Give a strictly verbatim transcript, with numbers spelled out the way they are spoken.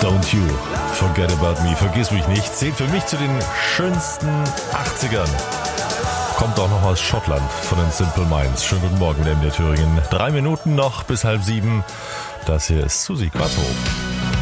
Don't You Forget About Me, vergiss mich nicht, zählt für mich zu den schönsten achtzigern. Kommt auch noch aus Schottland von den Simple Minds. Schönen guten Morgen in der Thüringen. Drei Minuten noch bis halb sieben. Das hier ist Susi Quattro.